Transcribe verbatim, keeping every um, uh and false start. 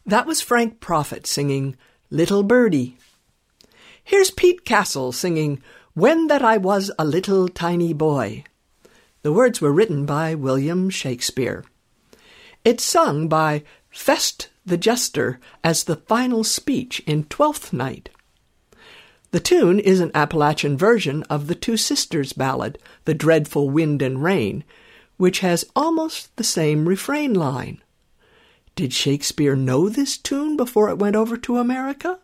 That was Frank Prophet singing Little Birdie. Here's Pete Castle singing When That I Was a Little Tiny Boy. The words were written by William Shakespeare. It's sung by Fest the Jester as the final speech in Twelfth Night. The tune is an Appalachian version of the Two Sisters ballad, The Dreadful Wind and Rain, which has almost the same refrain line. Did Shakespeare know this tune before it went over to America?